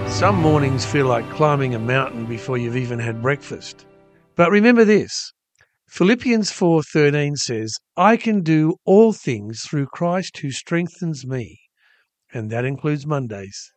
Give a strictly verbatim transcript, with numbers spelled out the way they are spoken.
Some mornings feel like climbing a mountain before you've even had breakfast. But remember this, Philippians four thirteen says, I can do all things through Christ who strengthens me. And that includes Mondays.